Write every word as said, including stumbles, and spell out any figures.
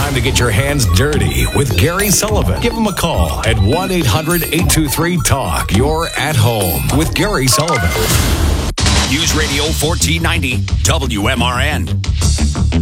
time to get your hands dirty with Gary Sullivan. Give him a call at one eight hundred eight two three talk. You're at home with Gary Sullivan. News Radio fourteen ninety W M R N.